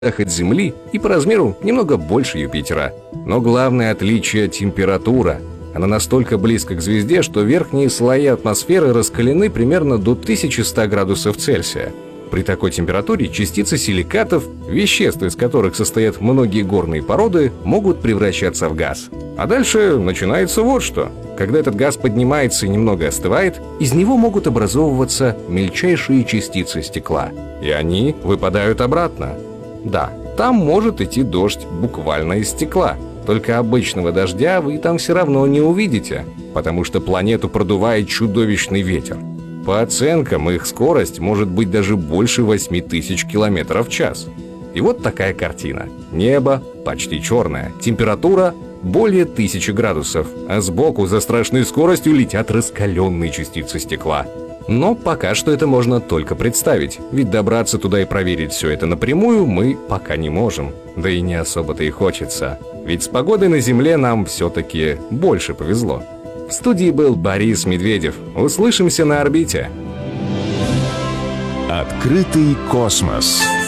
от Земли и по размеру немного больше Юпитера. Но главное отличие – температура. Она настолько близка к звезде, что верхние слои атмосферы раскалены примерно до 1100 градусов Цельсия. При такой температуре частицы силикатов, веществ, из которых состоят многие горные породы, могут превращаться в газ. А дальше начинается вот что. Когда этот газ поднимается и немного остывает, из него могут образовываться мельчайшие частицы стекла. И они выпадают обратно. Да, там может идти дождь буквально из стекла. Только обычного дождя вы там все равно не увидите, потому что планету продувает чудовищный ветер. По оценкам, их скорость может быть даже больше 8000 км в час. И вот такая картина. Небо почти черное, температура более 1000 градусов, а сбоку за страшной скоростью летят раскаленные частицы стекла. Но пока что это можно только представить, ведь добраться туда и проверить все это напрямую мы пока не можем. Да и не особо-то и хочется, ведь с погодой на Земле нам все-таки больше повезло. В студии был Борис Медведев. Услышимся на орбите. Открытый космос.